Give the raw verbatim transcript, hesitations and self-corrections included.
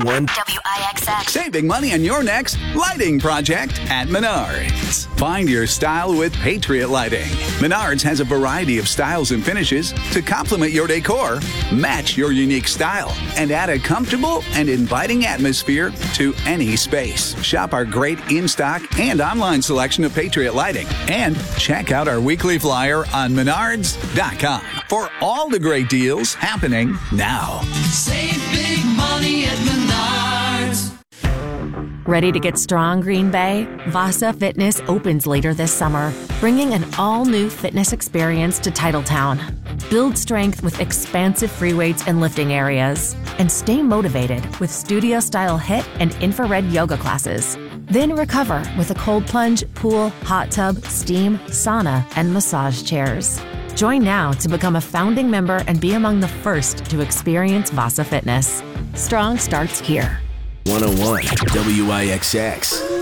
One W I X X. Saving money on your next lighting project at Menards. Find your style with Patriot Lighting. Menards has a variety of styles and finishes to complement your decor, match your unique style, and add a comfortable and inviting atmosphere to any space. Shop our great in-stock and online selection of Patriot Lighting and check out our weekly flyer on menards dot com for all the great deals happening now. Save big money at Menards. Ready to get strong, Green Bay? Vasa Fitness opens later this summer, bringing an all-new fitness experience to Titletown. Build strength with expansive free weights and lifting areas, and stay motivated with studio-style HIIT and infrared yoga classes. Then recover with a cold plunge, pool, hot tub, steam, sauna, and massage chairs. Join now to become a founding member and be among the first to experience Vasa Fitness. Strong starts here. one oh one W I X X.